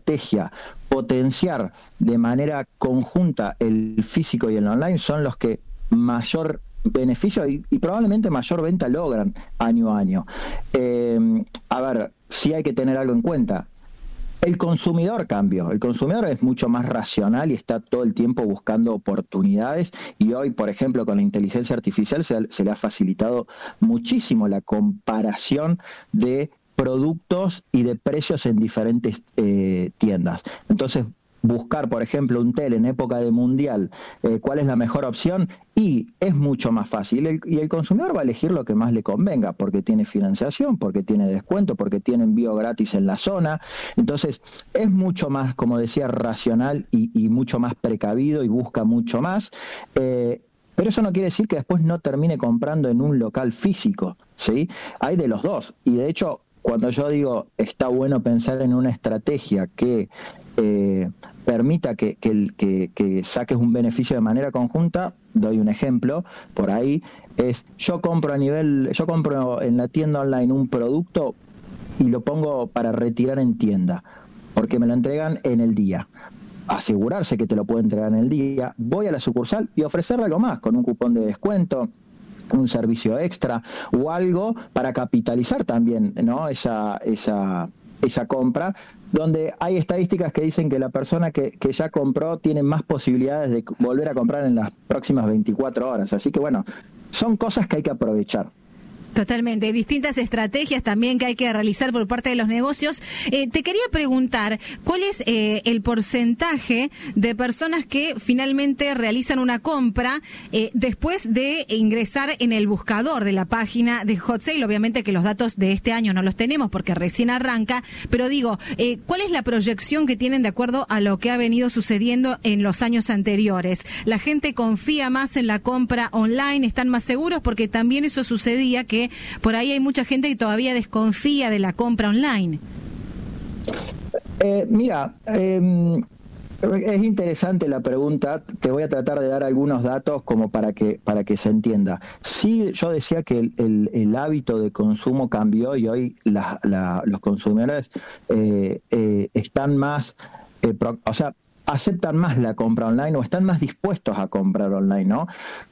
estrategia potenciar de manera conjunta el físico y el online son los que mayor beneficio y probablemente mayor venta logran año a año. A ver, sí hay que tener algo en cuenta. El consumidor cambió, el consumidor es mucho más racional y está todo el tiempo buscando oportunidades, y hoy, por ejemplo, con la inteligencia artificial se le ha facilitado muchísimo la comparación de productos y de precios en diferentes tiendas. Entonces, buscar, por ejemplo, un tel en época de mundial, cuál es la mejor opción, y es mucho más fácil. Y el consumidor va a elegir lo que más le convenga, porque tiene financiación, porque tiene descuento, porque tiene envío gratis en la zona. Entonces, es mucho más, como decía, racional y mucho más precavido y busca mucho más. Pero eso no quiere decir que después no termine comprando en un local físico, ¿sí? Hay de los dos. Y de hecho, cuando yo digo está bueno pensar en una estrategia que permita que saques un beneficio de manera conjunta, doy un ejemplo, por ahí es yo compro en la tienda online un producto y lo pongo para retirar en tienda, porque me lo entregan en el día. Asegurarse que te lo puede entregar en el día, voy a la sucursal y ofrecerle algo más, con un cupón de descuento, un servicio extra o algo para capitalizar también, ¿no? esa compra, donde hay estadísticas que dicen que la persona que ya compró tiene más posibilidades de volver a comprar en las próximas 24 horas. Así que bueno, son cosas que hay que aprovechar. Totalmente, distintas estrategias también que hay que realizar por parte de los negocios. Te quería preguntar, ¿cuál es el porcentaje de personas que finalmente realizan una compra después de ingresar en el buscador de la página de Hot Sale? Obviamente que los datos de este año no los tenemos porque recién arranca, pero digo, ¿cuál es la proyección que tienen de acuerdo a lo que ha venido sucediendo en los años anteriores? ¿La gente confía más en la compra online? ¿Están más seguros? Porque también eso sucedía que por ahí hay mucha gente que todavía desconfía de la compra online. Mira, es interesante la pregunta. Te voy a tratar de dar algunos datos como para que se entienda. Sí, yo decía que el hábito de consumo cambió y hoy los consumidores están más, aceptan más la compra online o están más dispuestos a comprar online, ¿no?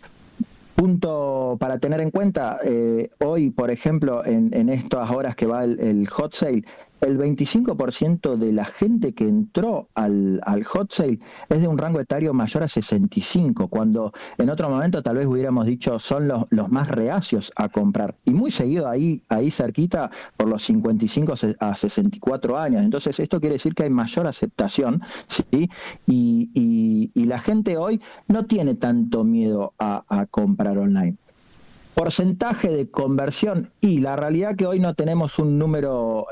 Punto para tener en cuenta, hoy, por ejemplo, en estas horas que va el hot sale, el 25% de la gente que entró al hot sale es de un rango etario mayor a 65, cuando en otro momento tal vez hubiéramos dicho son los más reacios a comprar. Y muy seguido ahí cerquita por los 55 a 64 años. Entonces esto quiere decir que hay mayor aceptación, ¿sí? Y la gente hoy no tiene tanto miedo a comprar online. Porcentaje de conversión, y la realidad que hoy no tenemos un número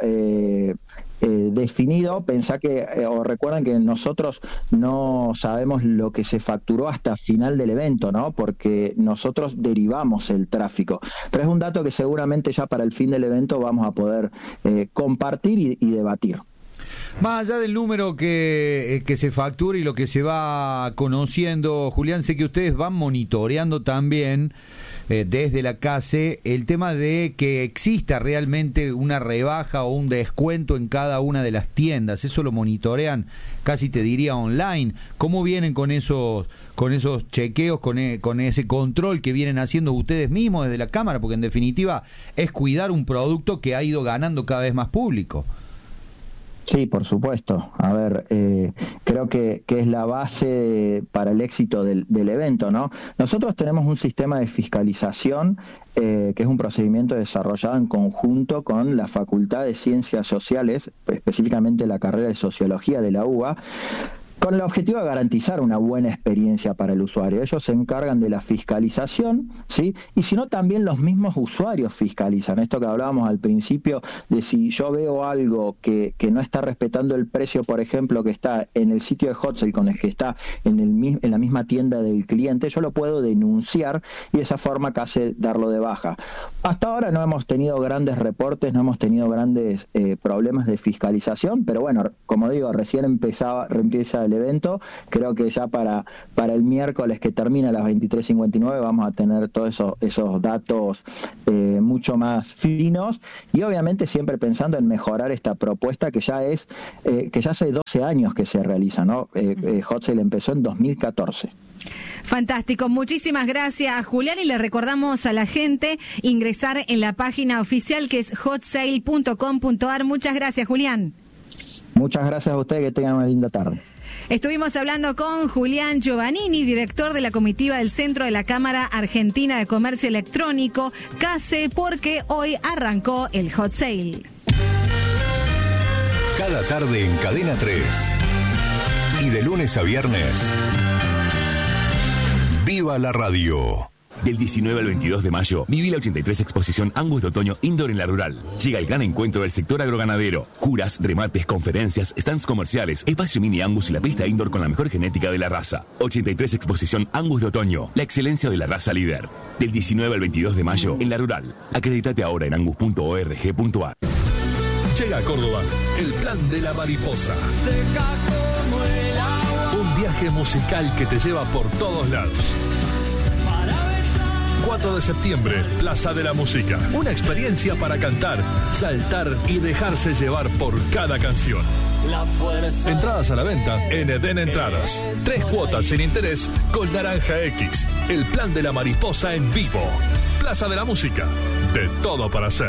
definido. Pensá que, o recuerden que nosotros no sabemos lo que se facturó hasta final del evento, ¿no? Porque nosotros derivamos el tráfico. Pero es un dato que seguramente ya para el fin del evento vamos a poder compartir y debatir. Más allá del número que se factura y lo que se va conociendo, Julián, sé que ustedes van monitoreando también desde la CASE el tema de que exista realmente una rebaja o un descuento en cada una de las tiendas. Eso lo monitorean, casi te diría online. ¿Cómo vienen con esos chequeos, con ese control que vienen haciendo ustedes mismos desde la Cámara? Porque en definitiva es cuidar un producto que ha ido ganando cada vez más público. Sí, por supuesto. A ver, creo que es la base para el éxito del evento, ¿no? Nosotros tenemos un sistema de fiscalización que es un procedimiento desarrollado en conjunto con la Facultad de Ciencias Sociales, específicamente la carrera de Sociología de la UBA, con el objetivo de garantizar una buena experiencia para el usuario. Ellos se encargan de la fiscalización, ¿sí? Y si no, también los mismos usuarios fiscalizan. Esto que hablábamos al principio, de si yo veo algo que no está respetando el precio, por ejemplo, que está en el sitio de Hot Sale con el que está en la misma tienda del cliente, yo lo puedo denunciar y de esa forma casi darlo de baja. Hasta ahora no hemos tenido grandes reportes, no hemos tenido grandes problemas de fiscalización, pero bueno, como digo, recién empieza del evento. Creo que ya para el miércoles que termina a las 23:59 vamos a tener todos esos datos mucho más finos, y obviamente siempre pensando en mejorar esta propuesta que ya hace 12 años que se realiza, ¿no? Hot Sale empezó en 2014. Fantástico, muchísimas gracias, Julián, y le recordamos a la gente ingresar en la página oficial que es hotsale.com.ar. Muchas gracias, Julián. Muchas gracias a ustedes, que tengan una linda tarde. Estuvimos hablando con Julián Giovannini, director de la comitiva del Centro de la Cámara Argentina de Comercio Electrónico, CACE, porque hoy arrancó el Hot Sale. Cada tarde en Cadena 3 y de lunes a viernes, ¡viva la radio! Del 19 al 22 de mayo, viví la 83 Exposición Angus de Otoño Indoor en La Rural. Llega el gran encuentro del sector agroganadero. Juras, remates, conferencias, stands comerciales, espacio mini Angus y la pista indoor con la mejor genética de la raza. 83 Exposición Angus de Otoño, la excelencia de la raza líder. Del 19 al 22 de mayo, en La Rural. Acredítate ahora en angus.org.ar. Llega a Córdoba el Plan de la Mariposa. Un viaje musical que te lleva por todos lados. 4 de septiembre, Plaza de la Música. Una experiencia para cantar, saltar y dejarse llevar por cada canción. Entradas a la venta en Eden Entradas. 3 cuotas sin interés con Naranja X. El Plan de la Mariposa en vivo. Plaza de la Música. De todo para hacer.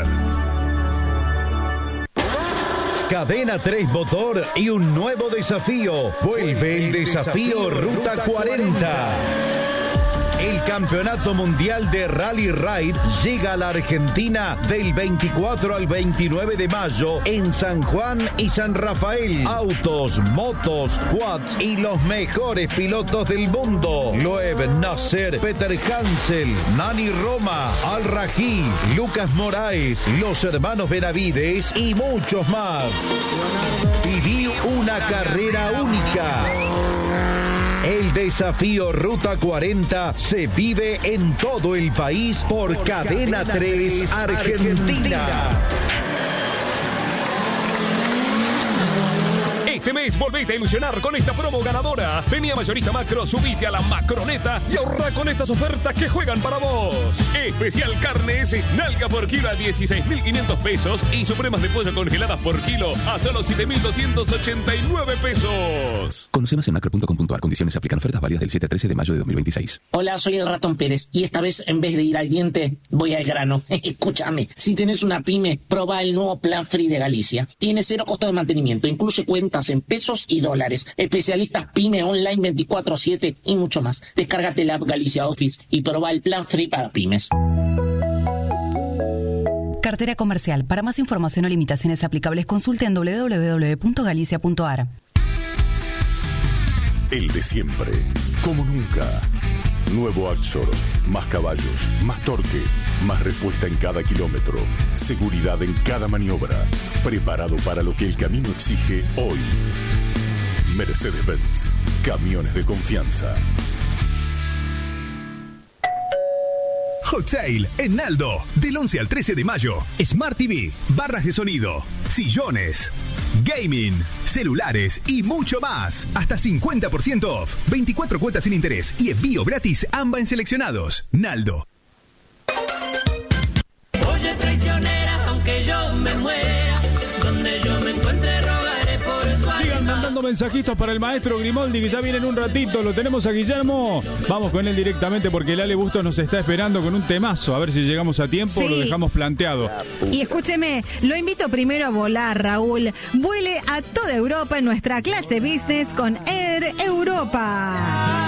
Cadena 3 Motor y un nuevo desafío. Vuelve el desafío Ruta 40. El Campeonato Mundial de Rally Ride llega a la Argentina del 24 al 29 de mayo en San Juan y San Rafael. Autos, motos, quads y los mejores pilotos del mundo. Loeb Nasser, Peter Hansel, Nani Roma, Al Rají, Lucas Moraes, los hermanos Benavides y muchos más. Viví una carrera única. El desafío Ruta 40 se vive en todo el país por Cadena 3 Argentina. Este mes volvete a ilusionar con esta promo ganadora. Vení a Mayorista Macro, subite a la Macroneta y ahorra con estas ofertas que juegan para vos. Especial carnes, nalga por kilo a 16.500 pesos y supremas de pollo congeladas por kilo a solo 7.289 pesos. Conoce más en macro.com.ar. Condiciones aplican. Ofertas válidas del 7 al 13 de mayo de 2026. Hola, soy el Ratón Pérez y esta vez en vez de ir al diente voy al grano. Escúchame, si tenés una pyme, probá el nuevo Plan Free de Galicia. Tiene 0 costo de mantenimiento, incluye cuentas en pesos y dólares, especialistas pyme online 24/7 y mucho más. Descárgate la app Galicia Office y probá el Plan Free para pymes. Cartera comercial. Para más información o limitaciones aplicables, consulte en www.galicia.ar. El de siempre, como nunca. Nuevo Axor, más caballos, más torque, más respuesta en cada kilómetro, seguridad en cada maniobra, preparado para lo que el camino exige hoy. Mercedes-Benz, camiones de confianza. Hot Sale en Naldo, del 11 al 13 de mayo. Smart TV, barras de sonido, sillones, gaming, celulares y mucho más. Hasta 50% off, 24 cuotas sin interés y envío gratis AMBA en seleccionados. Naldo. Oye, traicionera, aunque yo me muera, donde yo me encuentre rogaré por tu alma. Sigan mandando mensajitos para el maestro Grimoldi, que ya viene en un ratito. Lo tenemos a Guillermo. Vamos con él directamente porque el Ale Bustos nos está esperando con un temazo. A ver si llegamos a tiempo o lo dejamos planteado. Y escúcheme, lo invito primero a volar, Raúl. Vuele a toda Europa en nuestra clase business con Air Europa.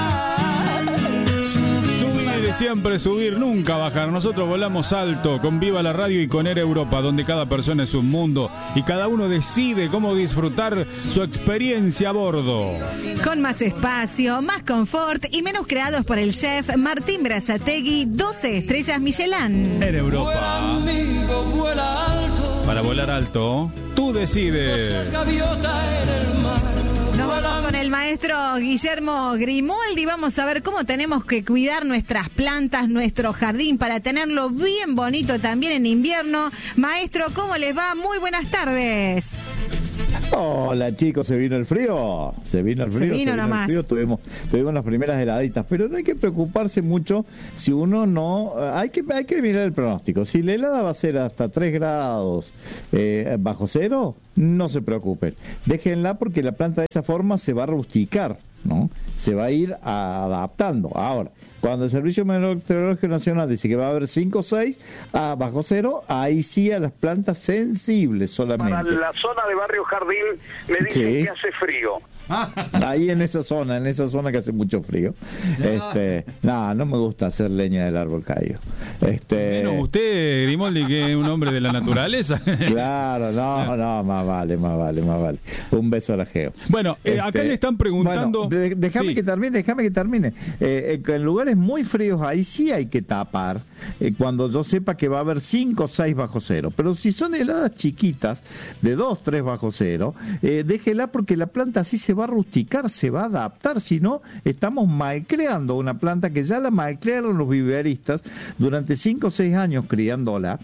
Siempre subir, nunca bajar. Nosotros volamos alto con Viva la Radio y con Air Europa, donde cada persona es un mundo y cada uno decide cómo disfrutar su experiencia a bordo. Con más espacio, más confort y menús creados por el chef Martín Berazategui, 12 estrellas Michelin. Air Europa. Vuela, amigo, vuela alto. Para volar alto, tú decides. Gaviota en el mar. Nos vamos con el maestro Guillermo Grimoldi. Vamos a ver cómo tenemos que cuidar nuestras plantas, nuestro jardín, para tenerlo bien bonito también en invierno. Maestro, ¿cómo les va? Muy buenas tardes. Hola chicos, ¿se vino el frío? Se vino el frío, tuvimos las primeras heladitas, pero no hay que preocuparse mucho si uno no... Hay que mirar el pronóstico. Si la helada va a ser hasta 3 grados bajo cero, no se preocupen. Déjenla porque la planta de esa forma se va a rusticar, ¿no? Se va a ir adaptando. Ahora, cuando el Servicio Meteorológico Nacional dice que va a haber 5 o 6 bajo cero, ahí sí a las plantas sensibles solamente. Para la zona de Barrio Jardín me dicen que hace frío. Ahí en esa zona que hace mucho frío. No me gusta hacer leña del árbol caído. Menos usted, Grimoldi, que es un hombre de la naturaleza. Claro, no, más vale. Un beso a la Geo. Bueno, acá le están preguntando... Bueno, déjame que termine. En lugares muy fríos ahí sí hay que tapar cuando yo sepa que va a haber 5 o 6 bajo cero. Pero si son heladas chiquitas de 2, 3 bajo cero, déjela porque la planta así se va a rusticar, se va a adaptar. Si no, estamos malcreando una planta que ya la malcrearon los viveristas durante 5 o 6 años criándola,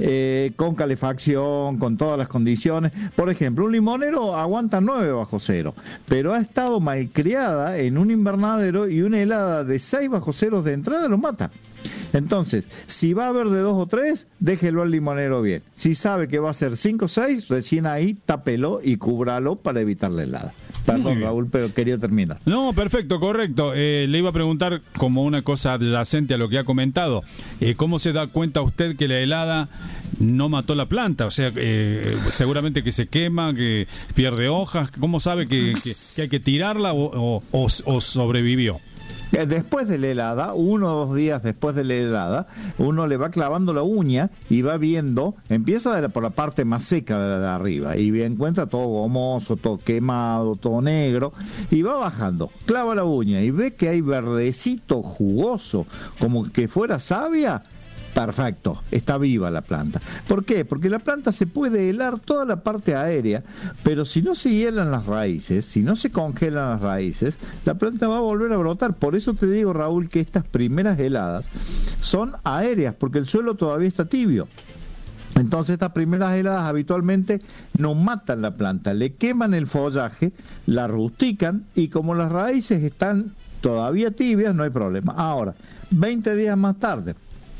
con calefacción, con todas las condiciones. Por ejemplo, un limonero aguanta 9 bajo cero, pero ha estado malcriada en un invernadero y una helada de 6 bajo cero de entrada lo mata. Entonces, si va a haber de 2 o 3, déjelo al limonero bien. Si sabe que va a ser 5 o 6, recién ahí tápelo y cúbralo para evitar la helada. Perdón, Raúl, pero quería terminar. No, perfecto, correcto. Le iba a preguntar como una cosa adyacente a lo que ha comentado. ¿Cómo se da cuenta usted que la helada no mató la planta? O sea, seguramente que se quema, que pierde hojas. ¿Cómo sabe que hay que tirarla o sobrevivió? Después de la helada, 1 o 2 días después de la helada, uno le va clavando la uña y va viendo, empieza por la parte más seca de arriba y encuentra todo gomoso, todo quemado, todo negro, y va bajando, clava la uña y ve que hay verdecito jugoso, como que fuera savia. Perfecto, está viva la planta. ¿Por qué? Porque la planta se puede helar toda la parte aérea, pero si no se hielan las raíces, si no se congelan las raíces, la planta va a volver a brotar. Por eso te digo, Raúl, que estas primeras heladas son aéreas, porque el suelo todavía está tibio. Entonces estas primeras heladas habitualmente no matan la planta, le queman el follaje, la rustican y como las raíces están todavía tibias, no hay problema. Ahora, 20 días más tarde,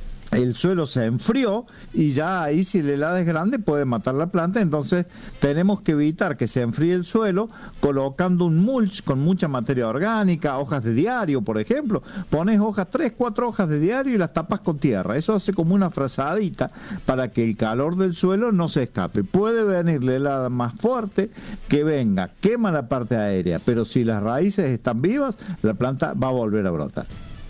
el suelo se enfrió y ya ahí si la helada es grande puede matar la planta, entonces tenemos que evitar que se enfríe el suelo colocando un mulch con mucha materia orgánica, hojas de diario por ejemplo, pones 3, 4 hojas de diario y las tapas con tierra, eso hace como una frazadita para que el calor del suelo no se escape. Puede venir la helada más fuerte que venga, quema la parte aérea, pero si las raíces están vivas, la planta va a volver a brotar.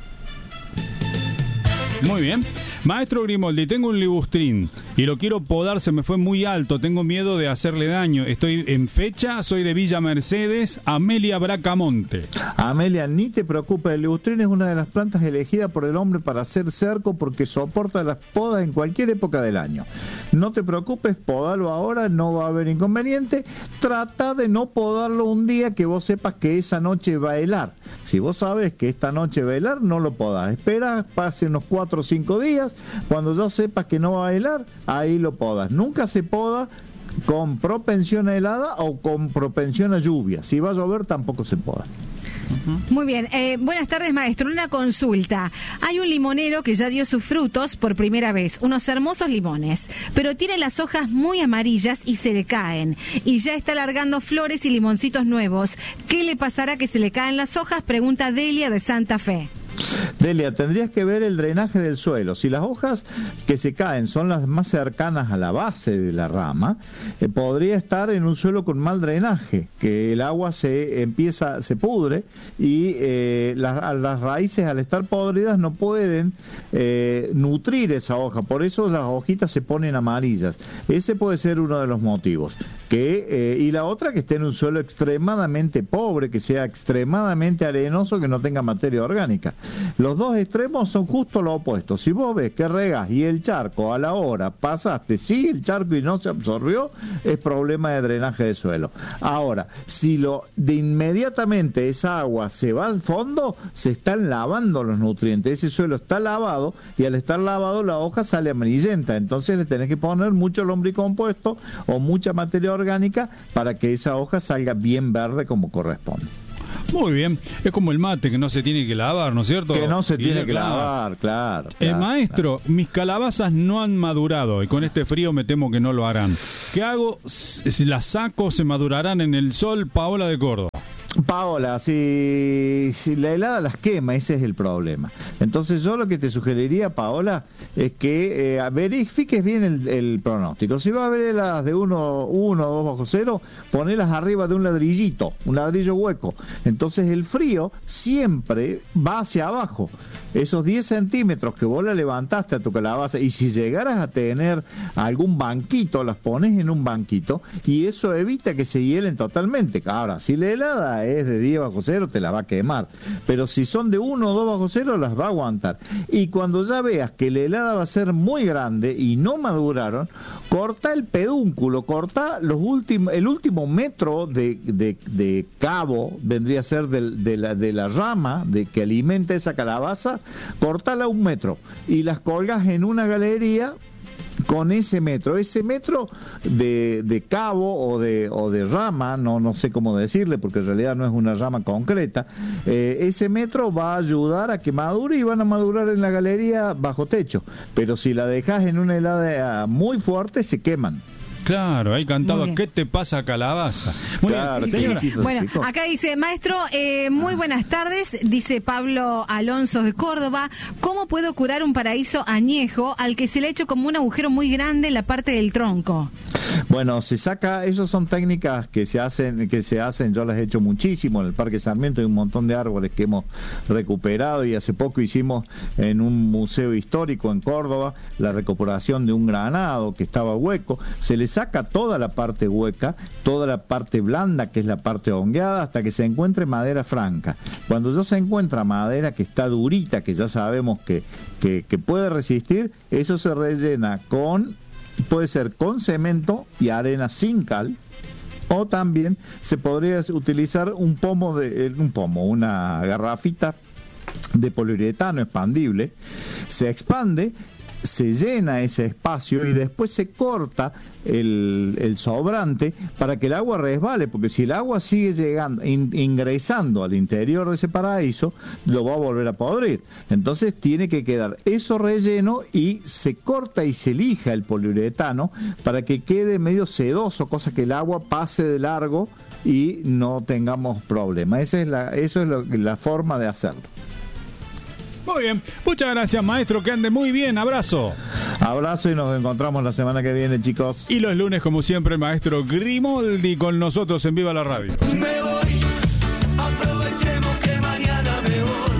Muy bien. Maestro Grimoldi, tengo un libustrín y lo quiero podar, se me fue muy alto, tengo miedo de hacerle daño. Estoy en fecha, soy de Villa Mercedes, Amelia Bracamonte. Amelia, ni te preocupes, el libustrín es una de las plantas elegidas por el hombre para hacer cerco porque soporta las podas en cualquier época del año. No te preocupes, podalo ahora, no va a haber inconveniente. Trata de no podarlo un día que vos sepas que esa noche va a helar. Si vos sabes que esta noche va a helar, no lo podas. Espera, pase unos 4 o 5 días. Cuando ya sepas que no va a helar, ahí lo podas. Nunca se poda con propensión a helada o con propensión a lluvia. Si va a llover, tampoco se poda. Muy bien, buenas tardes maestro, una consulta. Hay un limonero que ya dio sus frutos por primera vez, unos hermosos limones, pero tiene las hojas muy amarillas y se le caen, y ya está largando flores y limoncitos nuevos. ¿Qué le pasará que se le caen las hojas? Pregunta Delia de Santa Fe. Delia, tendrías que ver el drenaje del suelo. Si las hojas que se caen son las más cercanas a la base de la rama, podría estar en un suelo con mal drenaje, que el agua se pudre y las raíces al estar podridas no pueden nutrir esa hoja, por eso las hojitas se ponen amarillas. Ese puede ser uno de los motivos. Y la otra, que esté en un suelo extremadamente pobre, que sea extremadamente arenoso, que no tenga materia orgánica. Los dos extremos son justo lo opuesto. Si vos ves que regás y el charco a la hora pasaste, sigue el charco y no se absorbió, es problema de drenaje de suelo. Ahora, si de inmediatamente esa agua se va al fondo, se están lavando los nutrientes. Ese suelo está lavado y al estar lavado la hoja sale amarillenta. Entonces le tenés que poner mucho lombricompuesto o mucha materia orgánica orgánica para que esa hoja salga bien verde como corresponde. Muy bien, es como el mate que no se tiene que lavar, ¿no es cierto? Que no se tiene que lavar, claro. Maestro, mis calabazas no han madurado y con este frío me temo que no lo harán. ¿Qué hago? Si las saco, se madurarán en el sol. Paola de Córdoba. Paola, si la helada las quema, ese es el problema. Entonces yo lo que te sugeriría, Paola, es que verifiques bien el pronóstico. Si va a haber heladas de 1 o 2 bajo cero, ponelas arriba de un ladrillito, un ladrillo hueco. Entonces el frío siempre va hacia abajo. Esos 10 centímetros que vos la levantaste a tu calabaza, y si llegaras a tener algún banquito, las pones en un banquito y eso evita que se hielen totalmente. Ahora, si la helada es de 10 bajo cero, te la va a quemar, pero si son de 1 o 2 bajo cero, las va a aguantar. Y cuando ya veas que la helada va a ser muy grande y no maduraron, corta el pedúnculo, corta el último metro de cabo, vendría a ser de la rama que alimenta esa calabaza, cortala 1 metro y las colgas en una galería con ese metro de cabo o de rama, no sé cómo decirle porque en realidad no es una rama concreta. Ese metro va a ayudar a que madure y van a madurar en la galería bajo techo, pero si la dejas en una helada muy fuerte se queman. Claro, ahí cantaba ¿Qué te pasa, calabaza? Muy claro, bien, bueno, acá dice, maestro, muy buenas tardes, dice Pablo Alonso de Córdoba. ¿Cómo puedo curar un paraíso añejo al que se le ha hecho como un agujero muy grande en la parte del tronco? Bueno, se saca, esas son técnicas que se hacen, yo las he hecho muchísimo en el Parque Sarmiento, hay un montón de árboles que hemos recuperado y hace poco hicimos en un museo histórico en Córdoba la recuperación de un granado que estaba hueco, se le saca toda la parte hueca, toda la parte blanda que es la parte hongueada hasta que se encuentre madera franca. Cuando ya se encuentra madera que está durita, que ya sabemos que puede resistir, eso se rellena puede ser con cemento y arena sin cal, o también se podría utilizar una garrafita de poliuretano expandible, se expande, se llena ese espacio y después se corta el sobrante para que el agua resbale, porque si el agua sigue llegando, ingresando al interior de ese paraíso, lo va a volver a podrir. Entonces tiene que quedar eso relleno y se corta y se lija el poliuretano para que quede medio sedoso, cosa que el agua pase de largo y no tengamos problema. Eso es la forma de hacerlo. Muy bien, muchas gracias, maestro, que ande muy bien, abrazo. Abrazo y nos encontramos la semana que viene, chicos. Y los lunes, como siempre, maestro Grimoldi con nosotros en Viva la Radio. Me voy, aprovechemos que mañana me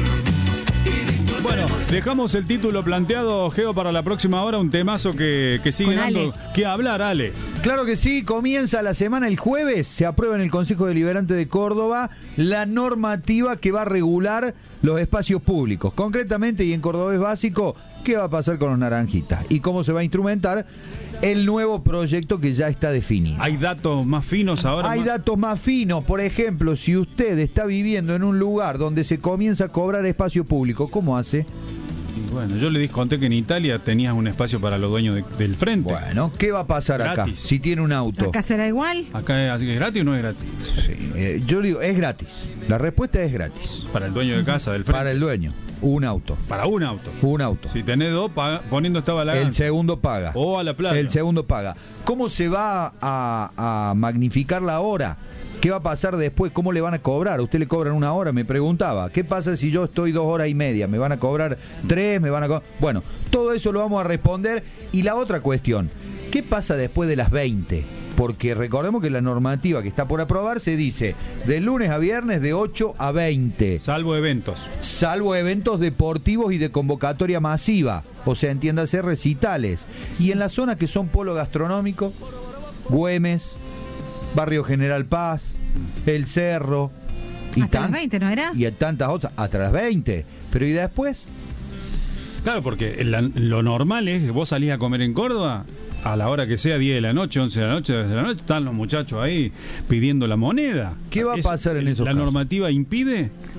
voy. Bueno, dejamos el título planteado, Geo, para la próxima hora, un temazo que sigue dando que hablar, Ale. Claro que sí, comienza la semana el jueves, se aprueba en el Consejo Deliberante de Córdoba la normativa que va a regular los espacios públicos, concretamente y en Cordobés Básico, qué va a pasar con los naranjitas y cómo se va a instrumentar el nuevo proyecto que ya está definido. ¿Hay datos más finos ahora? Hay datos más finos, por ejemplo, si usted está viviendo en un lugar donde se comienza a cobrar espacio público, ¿cómo hace? Y bueno, yo le conté que en Italia tenías un espacio para los dueños del frente. Bueno, ¿qué va a pasar acá si tiene un auto? ¿Acá será igual? ¿Acá es gratis o no es gratis? Sí, yo digo, es gratis. La respuesta es gratis. Para el dueño de casa del frente. Para el dueño. Un auto. Para un auto. Un auto. Si tenés dos, poniendo esta balanza. El segundo paga. O a la playa. El segundo paga. ¿Cómo se va a magnificar la hora? ¿Qué va a pasar después? ¿Cómo le van a cobrar? ¿Usted le cobran 1 hora? Me preguntaba. ¿Qué pasa si yo estoy 2 horas y media? ¿Me van a cobrar 3? ¿Me van a cobrar? Bueno, todo eso lo vamos a responder. Y la otra cuestión, ¿qué pasa después de las 20? Porque recordemos que la normativa que está por aprobar se dice de lunes a viernes de 8 a 20. Salvo eventos. Salvo eventos deportivos y de convocatoria masiva. O sea, entiéndase, recitales. Y en las zonas que son polo gastronómico, Güemes, Barrio General Paz, El Cerro. Hasta las 20, ¿no era? Y tantas otras, hasta las 20. Pero ¿y después? Claro, porque lo normal es que vos salís a comer en Córdoba a la hora que sea, 10 de la noche, 11 de la noche, 10 de la noche, están los muchachos ahí pidiendo la moneda. ¿Qué va a pasar en esos casos? ¿La normativa impide?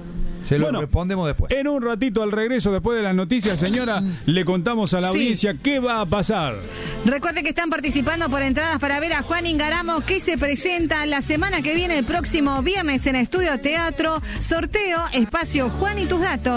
Se lo respondemos después. En un ratito al regreso, después de las noticias, señora, le contamos a la audiencia qué va a pasar. Recuerde que están participando por entradas para ver a Juan Ingaramo, que se presenta la semana que viene, el próximo viernes en Estudio Teatro. Sorteo, espacio Juan y tus datos.